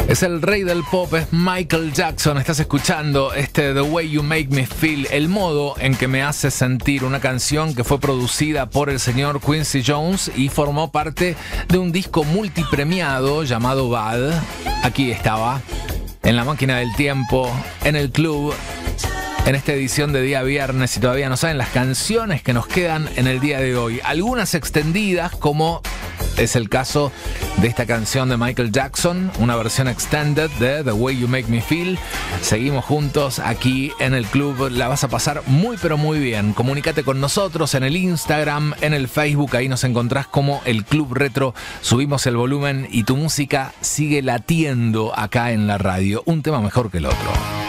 Es el rey del pop, es Michael Jackson. Estás escuchando The Way You Make Me Feel, el modo en que me hace sentir, una canción que fue producida por el señor Quincy Jones y formó parte de un disco multipremiado llamado Bad. Aquí estaba, en la máquina del tiempo, en el club, en esta edición de día viernes, y todavía no saben las canciones que nos quedan en el día de hoy. Algunas extendidas, como es el caso de esta canción de Michael Jackson, una versión extended de The Way You Make Me Feel. Seguimos juntos aquí en el club, la vas a pasar muy pero muy bien. Comunícate con nosotros en el Instagram, en el Facebook, ahí nos encontrás como el Club Retro. Subimos el volumen y tu música sigue latiendo acá en la radio, un tema mejor que el otro.